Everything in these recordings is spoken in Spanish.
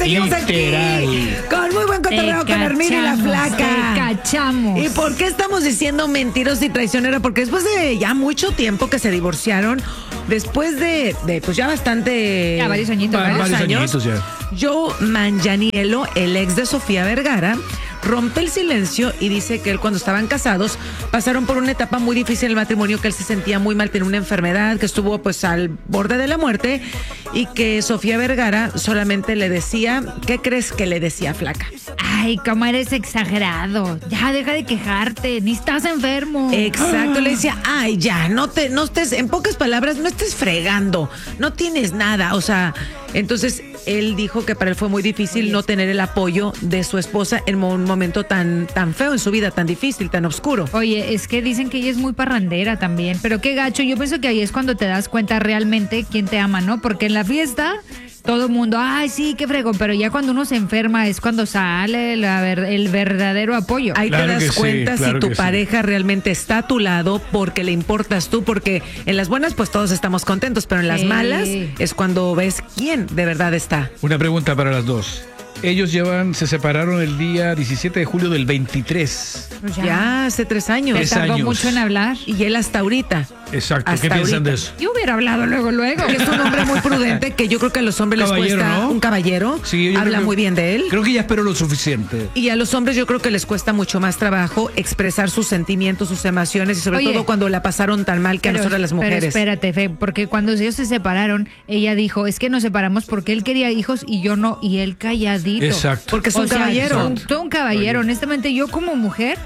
seguimos aquí con muy buen cotorreo con Hermida y la Flaca. Te cachamos. ¿Y por qué estamos diciendo mentirosa y traicionera? Porque después de ya mucho tiempo que se divorciaron, después de pues ya bastante... Ya varios añitos, Varios añitos ya. Joe Manganiello, el ex de Sofía Vergara, rompe el silencio y dice que él, cuando estaban casados, pasaron por una etapa muy difícil en el matrimonio, que él se sentía muy mal, tenía una enfermedad, que estuvo pues al borde de la muerte, y que Sofía Vergara solamente le decía, ¿qué crees que le decía, Flaca? Ay, cómo eres exagerado. Ya, deja de quejarte. Ni estás enfermo. Exacto, le decía, ay, ya, no estés, en pocas palabras, no estés fregando, no tienes nada, o sea, entonces él dijo que para él fue muy difícil no tener el apoyo de su esposa en un momento tan feo en su vida, tan difícil, tan oscuro. Oye, es que dicen que ella es muy parrandera también, pero qué gacho. Yo pienso que ahí es cuando te das cuenta realmente quién te ama, ¿no? Porque en la fiesta todo el mundo, ay, sí, qué fregón, pero ya cuando uno se enferma es cuando sale el verdadero apoyo. Ahí Claro te das que sí, cuenta claro si tu que sí. pareja realmente está a tu lado porque le importas tú, porque en las buenas pues todos estamos contentos, pero en las Sí. malas es cuando ves quién de verdad está. Una pregunta para las dos. Ellos se separaron el día 17 de julio del 23. Pues Ya hace 3 años. Te 3 tardó años. mucho en hablar. Y él hasta ahorita. Exacto. Hasta ¿Qué piensan ahorita. de eso? Yo hubiera hablado luego. Que es un hombre muy prudente, que yo creo que a los hombres les Caballero, cuesta, ¿no? un caballero, Sí, yo habla creo que- muy bien de él. Creo que ya espero lo suficiente. Y a los hombres yo creo que les cuesta mucho más trabajo expresar sus sentimientos, sus emociones, y sobre Oye, todo cuando la pasaron tan mal que a nosotras las mujeres. Pero espérate, Fe, porque cuando ellos se separaron, ella dijo, es que nos separamos porque él quería hijos y yo no, y él calladito. Exacto. Porque es un O sea, caballero. Tú un caballero. Honestamente, yo como mujer,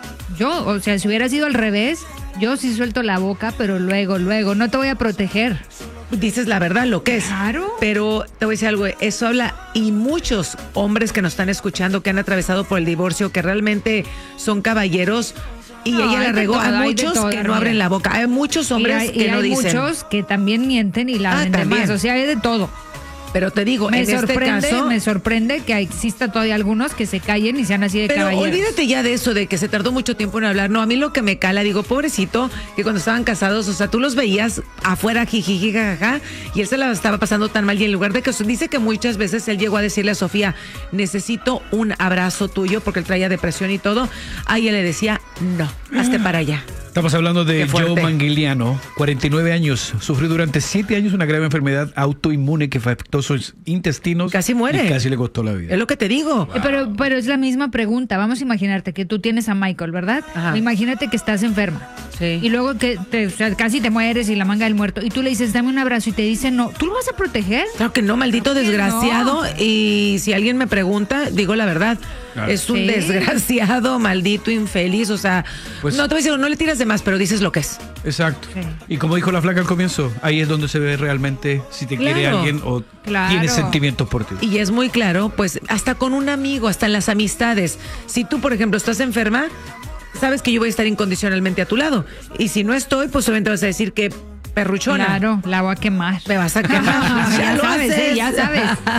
o sea, si hubiera sido al revés, yo sí suelto la boca, pero luego, no te voy a proteger. Dices la verdad, lo que es. Claro. Pero te voy a decir algo, eso habla, y muchos hombres que nos están escuchando, que han atravesado por el divorcio, que realmente son caballeros, y No, ella hay la de regó. todo, Hay hay de muchos todo, que no Hermida. abren la boca. Hay muchos hombres que no hay dicen. muchos que también mienten y la Ah, hacen de también. más. O sea, hay de todo. Pero te digo, en este caso... Me sorprende que exista todavía algunos que se callen y sean así de Pero caballeros. olvídate ya de eso, de que se tardó mucho tiempo en hablar. No, a mí lo que me cala, digo, pobrecito, que cuando estaban casados, o sea, tú los veías afuera, jijiji, jajaja, y él se la estaba pasando tan mal. Y en lugar de que, dice que muchas veces él llegó a decirle a Sofía, necesito un abrazo tuyo, porque él traía depresión y todo. A ella le decía, no, hazte para allá. Estamos hablando de Qué fuerte. Joe Manganiello, 49 años. Sufrió durante 7 años una grave enfermedad autoinmune que afectó sus intestinos. Casi muere. Y casi le costó la vida. Es lo que te digo. Pero es la misma pregunta. Vamos a imaginarte que tú tienes a Michael, ¿verdad? Ajá. Imagínate que estás enferma. Sí. Y luego que o sea, casi te mueres y la manga del muerto. Y tú le dices, dame un abrazo y te dice no. ¿Tú lo vas a proteger? Claro que no, maldito Claro que desgraciado. no. Y si alguien me pregunta, digo la verdad. Claro. Es un Sí. desgraciado, maldito, infeliz. O sea, Pues- no te voy a decir, no le tiras de más, pero dices lo que es. Exacto. Sí. Y como dijo la Flaca al comienzo, ahí es donde se ve realmente si te quiere Claro. alguien o Claro. tiene sentimientos por ti. Y es muy claro, pues hasta con un amigo, hasta en las amistades. Si tú, por ejemplo, estás enferma, sabes que yo voy a estar incondicionalmente a tu lado. Y si no estoy, pues obviamente vas a decir que perruchona. Claro, la voy a quemar. Me vas a quemar. Ya lo sabes, haces. ya sabes.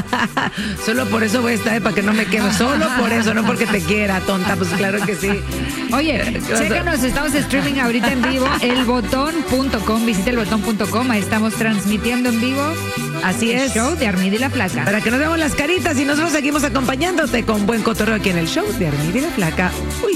Solo por eso voy a estar, para que no me queme. Solo por eso, no porque te quiera, tonta. Pues claro que sí. Oye, chécanos, estamos streaming ahorita en vivo, elbotón.com, visita elbotón.com, ahí estamos transmitiendo en vivo. Así el es. show de Armida y la Flaca. Para que nos veamos las caritas y nosotros seguimos acompañándote con buen cotorreo aquí en el show de Armida y la Flaca. Uy.